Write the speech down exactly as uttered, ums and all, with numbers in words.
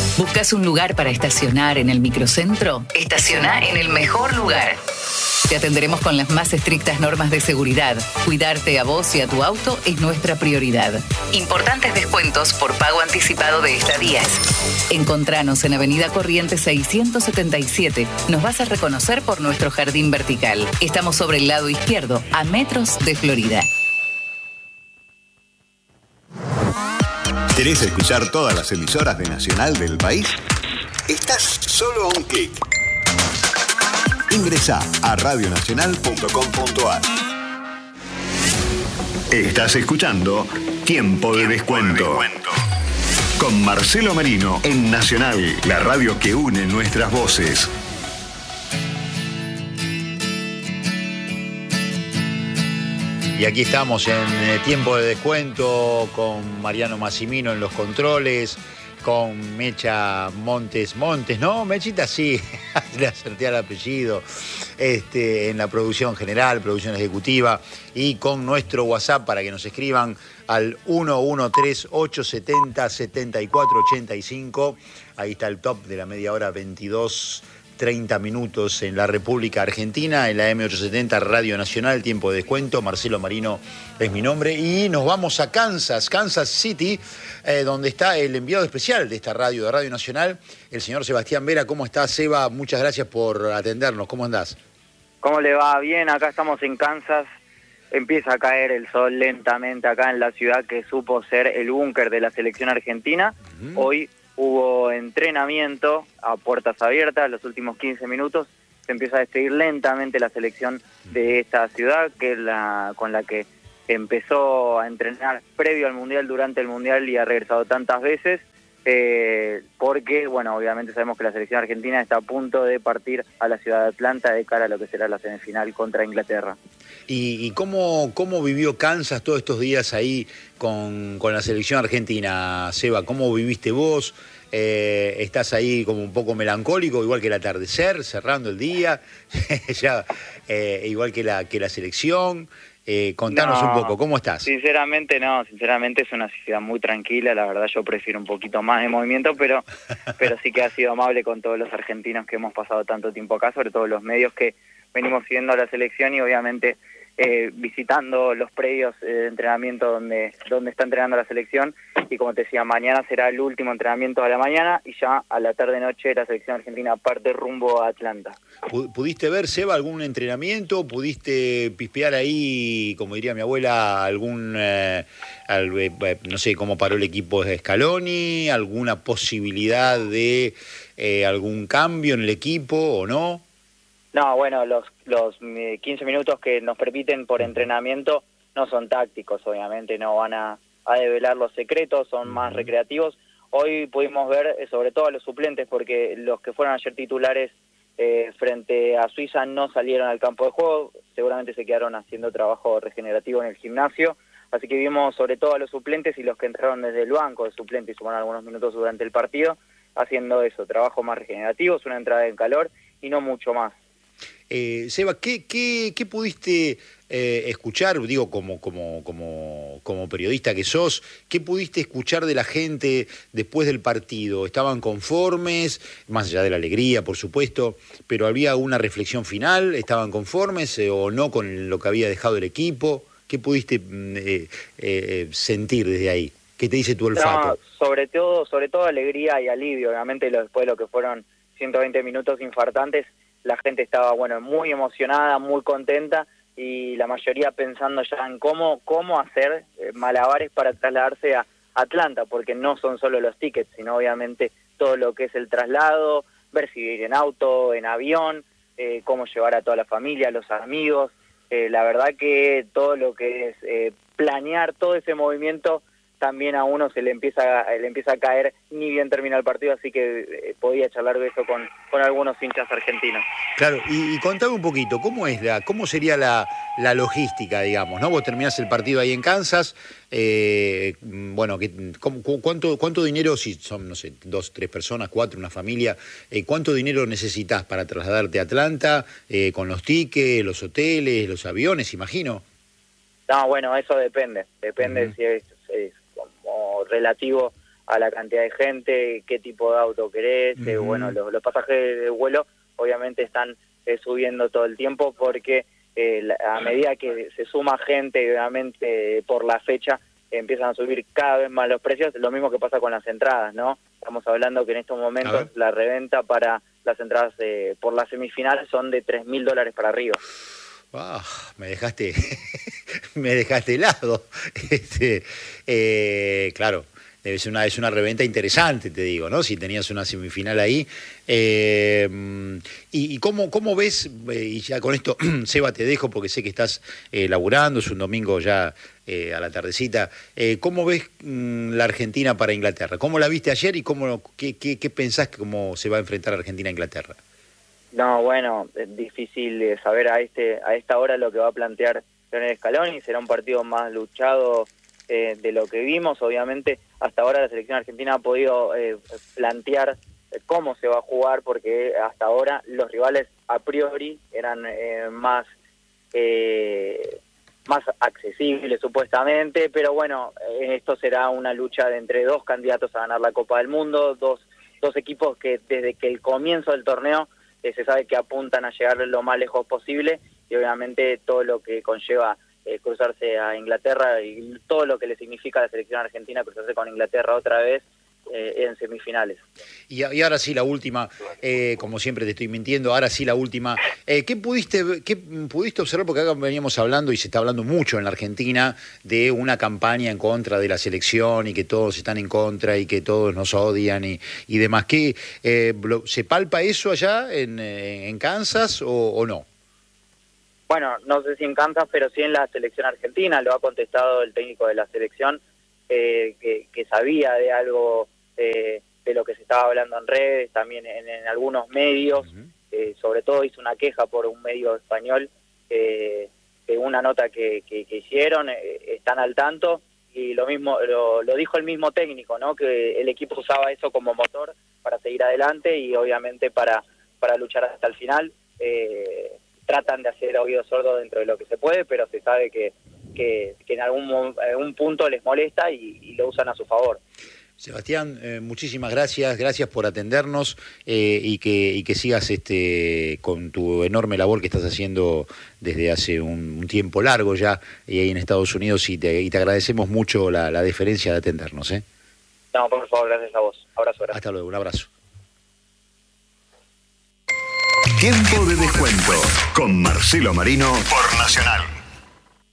¿Buscas un lugar para estacionar en el microcentro? Estaciona en el mejor lugar. Te atenderemos con las más estrictas normas de seguridad. Cuidarte a vos y a tu auto es nuestra prioridad. Importantes descuentos por pago anticipado de estadías. Encontranos en Avenida Corrientes seiscientos setenta y siete. Nos vas a reconocer por nuestro jardín vertical. Estamos sobre el lado izquierdo, a metros de Florida. ¿Querés escuchar todas las emisoras de Nacional del país? Estás solo a un clic. Ingresá a radio nacional punto com punto a r. Estás escuchando Tiempo de Descuento. Con Marcelo Marino en Nacional, la radio que une nuestras voces. Y aquí estamos en eh, Tiempo de Descuento con Mariano Massimino en los controles, con Mecha Montes Montes, ¿no? Mechita sí, le acerté al apellido, este, en la producción general, producción ejecutiva, y con nuestro WhatsApp para que nos escriban al uno uno tres, ocho siete cero, siete cuatro ocho cinco. Ahí está el top de la media hora, veintidós treinta minutos en la República Argentina, en la M ochocientos setenta Radio Nacional, Tiempo de Descuento. Marcelo Marino es mi nombre. Y nos vamos a Kansas, Kansas City, eh, donde está el enviado especial de esta radio, de Radio Nacional, el señor Sebastián Vera. ¿Cómo estás, Seba? Muchas gracias por atendernos. ¿Cómo andás? ¿Cómo le va? Bien, acá estamos en Kansas. Empieza a caer el sol lentamente acá en la ciudad que supo ser el búnker de la selección argentina. Uh-huh. Hoy hubo entrenamiento a puertas abiertas, los últimos quince minutos. Se empieza a despedir lentamente la selección de esta ciudad, que es la con la que empezó a entrenar previo al Mundial, durante el Mundial y ha regresado tantas veces, eh, porque, bueno, obviamente sabemos que la selección argentina está a punto de partir a la ciudad de Atlanta de cara a lo que será la semifinal contra Inglaterra. ¿Y, y cómo, cómo vivió Kansas todos estos días ahí con, con la selección argentina, Seba? ¿Cómo viviste vos? Eh, ¿Estás ahí como un poco melancólico, igual que el atardecer, cerrando el día, ya eh, igual que la, que la selección? Eh, contanos no, un poco, ¿cómo estás? Sinceramente no, sinceramente es una ciudad muy tranquila, la verdad yo prefiero un poquito más de movimiento, pero, pero sí que ha sido amable con todos los argentinos que hemos pasado tanto tiempo acá, sobre todo los medios que venimos siguiendo a la selección y obviamente eh, visitando los predios eh, de entrenamiento donde, donde está entrenando la selección. Y como te decía, mañana será el último entrenamiento de la mañana y ya a la tarde-noche la selección argentina parte rumbo a Atlanta. ¿Pudiste ver, Seba, algún entrenamiento? ¿Pudiste pispear ahí, como diría mi abuela, algún, eh, al, eh, no sé, cómo paró el equipo de Scaloni? ¿Alguna posibilidad de eh, algún cambio en el equipo o no? No, bueno, los, los quince minutos que nos permiten por entrenamiento no son tácticos, obviamente, no van a... a develar los secretos, son más recreativos. Hoy pudimos ver eh, sobre todo a los suplentes, porque los que fueron ayer titulares eh, frente a Suiza no salieron al campo de juego, seguramente se quedaron haciendo trabajo regenerativo en el gimnasio, así que vimos sobre todo a los suplentes y los que entraron desde el banco de suplentes y sumaron algunos minutos durante el partido, haciendo eso, trabajo más regenerativo, una entrada en calor y no mucho más. Eh, Seba, ¿qué, qué, qué pudiste eh, escuchar, digo, como, como, como, como periodista que sos, qué pudiste escuchar de la gente después del partido? ¿Estaban conformes, más allá de la alegría, por supuesto, pero había una reflexión final? ¿Estaban conformes eh, o no con lo que había dejado el equipo? ¿Qué pudiste eh, eh, sentir desde ahí? ¿Qué te dice tu olfato? No, sobre todo, sobre todo alegría y alivio, obviamente lo, después de lo que fueron ciento veinte minutos infartantes, la gente estaba, bueno, muy emocionada, muy contenta y la mayoría pensando ya en cómo cómo hacer eh, malabares para trasladarse a Atlanta, porque no son solo los tickets, sino obviamente todo lo que es el traslado, ver si ir en auto, en avión, eh, cómo llevar a toda la familia, a los amigos. Eh, la verdad que todo lo que es eh, planear todo ese movimiento también a uno se le empieza le empieza a caer ni bien termina el partido, así que eh, podía charlar de eso con, con algunos hinchas argentinos. Claro, y, y contame un poquito, ¿cómo es la, cómo sería la, la logística, digamos, ¿no? Vos terminás el partido ahí en Kansas, eh, bueno, que, ¿cómo, cuánto, ¿cuánto dinero, si son, no sé, dos, tres personas, cuatro, una familia, eh, cuánto dinero necesitas para trasladarte a Atlanta, eh, con los tickets, los hoteles, los aviones, imagino? No, bueno, eso depende, depende uh-huh. si es, es como relativo a la cantidad de gente, qué tipo de auto querés, uh-huh. eh, bueno, los, los pasajes de vuelo obviamente están eh, subiendo todo el tiempo porque eh, la, a medida que se suma gente, obviamente eh, por la fecha, eh, empiezan a subir cada vez más los precios, lo mismo que pasa con las entradas, ¿no? Estamos hablando que en estos momentos la reventa para las entradas eh, por las semifinales son de tres mil dólares para arriba. Ah, me dejaste, me dejaste helado. Este, eh, claro, debe ser una, es una reventa interesante, te digo, ¿no? Si tenías una semifinal ahí. Eh, y, y cómo, cómo ves, eh, y ya con esto, Seba, te dejo porque sé que estás eh, laburando, es un domingo ya eh, a la tardecita. Eh, ¿Cómo ves mmm, la Argentina para Inglaterra? ¿Cómo la viste ayer y cómo, qué, qué, qué pensás que cómo se va a enfrentar Argentina a Inglaterra? No, bueno, es difícil saber a este a esta hora lo que va a plantear Lionel Scaloni. Será un partido más luchado eh, de lo que vimos. Obviamente, hasta ahora la selección argentina ha podido eh, plantear cómo se va a jugar, porque hasta ahora los rivales a priori eran eh, más eh, más accesibles supuestamente, pero bueno, eh, esto será una lucha de entre dos candidatos a ganar la Copa del Mundo, dos, dos equipos que desde que el comienzo del torneo Eh, se sabe que apuntan a llegar lo más lejos posible y obviamente todo lo que conlleva eh, cruzarse a Inglaterra y todo lo que le significa a la selección argentina cruzarse con Inglaterra otra vez eh, en semifinales. Y, y ahora sí la última, eh, como siempre te estoy mintiendo, ahora sí la última. Eh, ¿qué pudiste qué pudiste observar? Porque acá veníamos hablando y se está hablando mucho en la Argentina de una campaña en contra de la selección y que todos están en contra y que todos nos odian y, y demás. ¿Qué, eh, ¿Se palpa eso allá en, en Kansas o, o no? Bueno, no sé si en Kansas, pero sí en la selección argentina. Lo ha contestado el técnico de la selección, eh, que, que sabía de algo eh, de lo que se estaba hablando en redes, también en, en algunos medios. Uh-huh. eh, sobre todo hizo una queja por un medio español, eh, de una nota que, que, que hicieron, eh, están al tanto, y lo mismo lo, lo dijo el mismo técnico, ¿no? Que el equipo usaba eso como motor para seguir adelante y obviamente para, para luchar hasta el final. Eh, tratan de hacer oído sordo dentro de lo que se puede, pero se sabe que, que, que en algún, algún punto les molesta y, y lo usan a su favor. Sebastián, eh, muchísimas gracias, gracias por atendernos eh, y que y que sigas este con tu enorme labor que estás haciendo desde hace un, un tiempo largo ya y ahí en Estados Unidos y te, y te agradecemos mucho la, la deferencia de atendernos. ¿eh? No, por favor, gracias a vos. Abrazo. Gracias. Hasta luego, un abrazo. Tiempo de descuento con Marcelo Marino por Nacional.